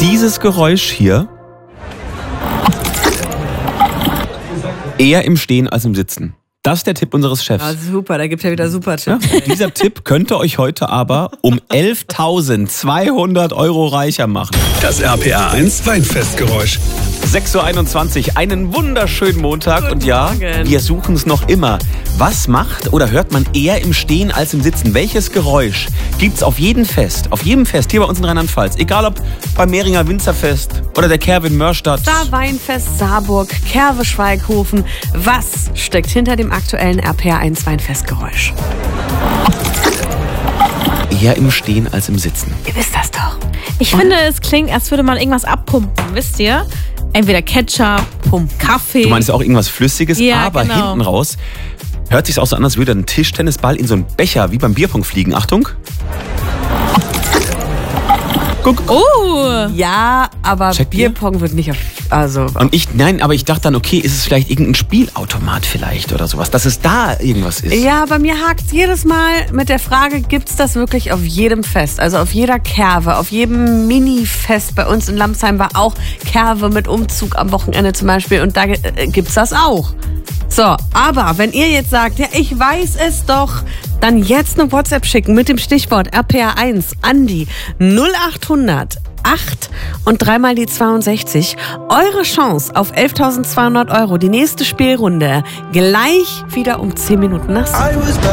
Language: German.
dieses Geräusch hier eher im Stehen als im Sitzen. Das ist der Tipp unseres Chefs. Ah, super, da gibt es ja wieder super Tipps. Ja, dieser Tipp könnte euch heute aber um 11.200 € reicher machen. Das RPA1 Weinfestgeräusch. 6.21 Uhr, einen wunderschönen Montag. Guten und ja, Morgen. wir suchen es noch immer. Was macht oder hört man eher im Stehen als im Sitzen? Welches Geräusch gibt's auf jedem Fest hier bei uns in Rheinland-Pfalz? Egal ob beim Mehringer Winzerfest oder der Kerwe in Mörstadt. Weinfest Saarburg, Kerwe Schweighofen. Was steckt hinter dem aktuellen RPA1 Weinfestgeräusch? Eher im Stehen als im Sitzen. Ihr wisst das doch. Ich finde, es klingt, als würde man irgendwas abpumpen, wisst ihr? Entweder Ketchup, Kaffee. Du meinst auch irgendwas Flüssiges, Ja, aber genau. hinten raus hört sich auch so an, als würde ein Tischtennisball in so einen Becher wie beim Bierpong fliegen. Achtung. Guck. Oh! Ja, aber Checkt ihr? Bierpong wird nicht auf... Also, Und ich dachte dann, okay, ist es vielleicht irgendein Spielautomat vielleicht oder sowas, dass es da irgendwas ist. ja, bei mir hakt jedes Mal mit der Frage, gibt's das wirklich auf jedem Fest? Also auf jeder Kerwe, auf jedem Mini-Fest bei uns in Lamsheim war auch Kerwe mit Umzug am Wochenende zum Beispiel und da gibt's das auch. So, aber wenn ihr jetzt sagt, ja, ich weiß es doch, dann jetzt eine WhatsApp schicken mit dem Stichwort RPA1 an die 0800 8 und 3 mal die 62. Eure Chance auf 11.200 €. Die nächste Spielrunde gleich wieder um 10 Minuten nach 7.